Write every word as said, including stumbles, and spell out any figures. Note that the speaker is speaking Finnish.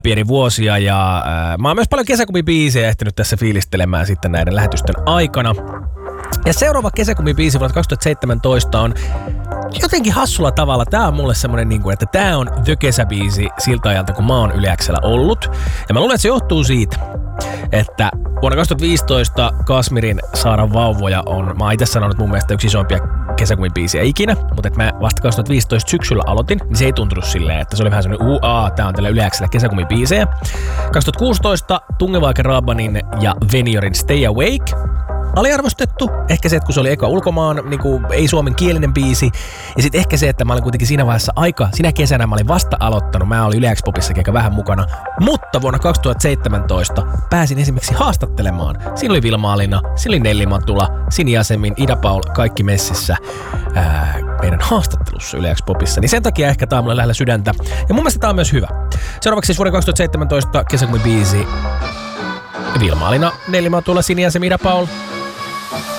pieni vuosia ja äh, mä oon myös paljon kesäkumibiisejä ehtinyt tässä fiilistelemään sitten näiden lähetysten aikana. Ja seuraava kesäkumibiisi vuonna kaksituhattaseitsemäntoista on jotenkin hassulla tavalla. Tää on mulle semmonen, niin kuin, että tää on the kesäbiisi siltä ajalta, kun mä oon Yle X:llä ollut. Ja mä luulen, että se johtuu siitä, että vuonna kaksituhattaviisitoista Kasmirin Saaran vauvoja on, mä oon itse sanonut mun mielestä yksi isompia kesäkumibiisiä ikinä, mutta että mä vasta kaksituhattaviisitoista syksyllä aloitin, niin se ei tuntunut silleen, että se oli vähän semmonen uaa, tää on tällä Yle X:llä kesäkumibiisejä. kaksituhattakuusitoista Tungevaike Rabanin ja Veniorin Stay Awake. Aliarvostettu. Ehkä se, että kun se oli eka ulkomaan, niin kuin ei suomen kielinen biisi. Ja sitten ehkä se, että mä olin kuitenkin siinä vaiheessa aika, sinä kesänä mä olin vasta aloittanut. Mä olin Yle X-popissakin aika vähän mukana. Mutta vuonna kaksituhattaseitsemäntoista pääsin esimerkiksi haastattelemaan. Siinä oli Vilma-Alina, siinä oli Nelli Matula, Sini Jasemin, Ida Paul, kaikki messissä ää, meidän haastattelussa Yle X-popissa. Niin sen takia ehkä tää on mulle lähellä sydäntä. Ja mun mielestä tää on myös hyvä. Seuraavaksi siis vuoden kaksituhattaseitsemäntoista kesäkumibiisi Vilma-Alina, Nelli Matula, Sini Jasemin, Ida Paul.